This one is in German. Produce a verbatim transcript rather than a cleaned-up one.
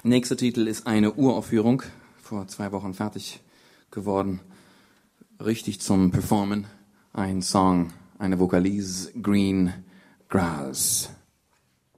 Nächster Titel ist eine Uraufführung, vor zwei Wochen fertig geworden, richtig zum Performen. Ein Song, eine Vokalise, Green Grass.